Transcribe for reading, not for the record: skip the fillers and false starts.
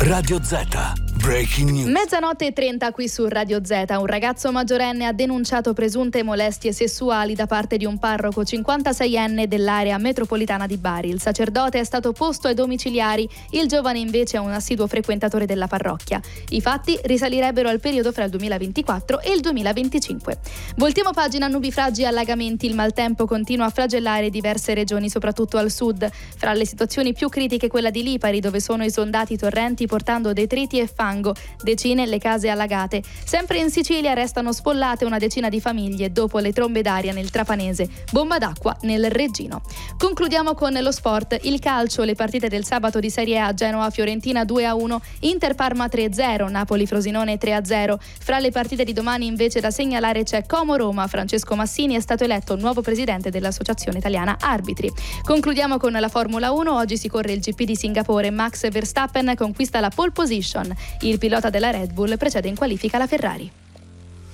Radio Z. Breaking news. 00:30 qui su Radio Z. Un ragazzo maggiorenne ha denunciato presunte molestie sessuali da parte di un parroco 56enne dell'area metropolitana di Bari. Il sacerdote è stato posto ai domiciliari, il giovane invece è un assiduo frequentatore della parrocchia. I fatti risalirebbero al periodo fra il 2024 e il 2025. Voltiamo pagina: nubifragi e allagamenti. Il maltempo continua a flagellare diverse regioni, soprattutto al sud. Fra le situazioni più critiche quella di Lipari, dove sono esondati torrenti portando detriti e fango, decine le case allagate. Sempre in Sicilia restano sfollate una decina di famiglie dopo le trombe d'aria nel Trapanese, bomba d'acqua nel Reggino. Concludiamo con lo sport, il calcio, le partite del sabato di Serie A: Genoa-Fiorentina 2-1, Inter-Parma 3-0, Napoli-Frosinone 3-0. Fra le partite di domani invece da segnalare c'è Como-Roma. Francesco Massini è stato eletto nuovo presidente dell'Associazione Italiana Arbitri. Concludiamo con la Formula 1, oggi si corre il GP di Singapore. Max Verstappen conquista la pole position. Il pilota della Red Bull precede in qualifica la Ferrari.